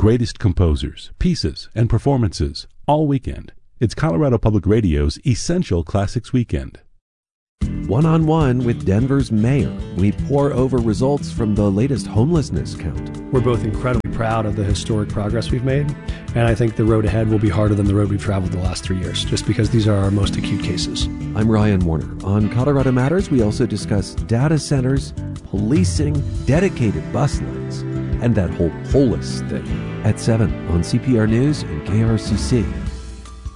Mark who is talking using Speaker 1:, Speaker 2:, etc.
Speaker 1: greatest composers, pieces, and performances all weekend. It's Colorado Public Radio's Essential Classics Weekend.
Speaker 2: One-on-one with Denver's mayor, we pore over results from the latest homelessness count.
Speaker 3: We're both incredibly proud of the historic progress we've made, and I think the road ahead will be harder than the road we've traveled the last 3 years, just because these are our most acute cases.
Speaker 2: I'm Ryan Warner. On Colorado Matters, we also discuss data centers, policing, dedicated bus lanes, and that whole polis thing at 7 on CPR News and KRCC.